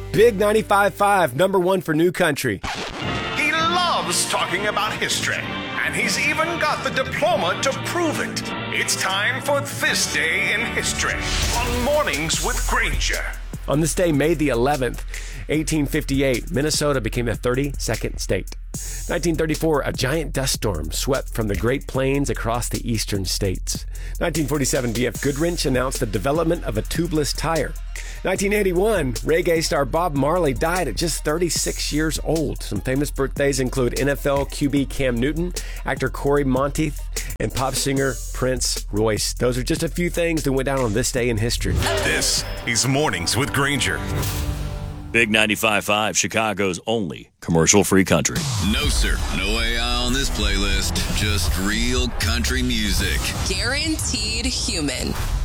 Big 95.5, number one for New Country. He loves talking about history, and he's even got the diploma to prove it. It's time for This Day in History on Mornings with Granger. On this day, May the 11th, 1858, Minnesota became the 32nd state. 1934, a giant dust storm swept from the Great Plains across the eastern states. 1947, D.F. Goodrich announced the development of a tubeless tire. 1981, reggae star Bob Marley died at just 36 years old. Some famous birthdays include NFL QB Cam Newton, actor Corey Monteith, and pop singer Prince Royce. Those are just a few things that went down on this day in history. This is Mornings with Granger. Big 95.5, Chicago's only commercial-free country. No, sir. No AI on this playlist. Just real country music. Guaranteed human.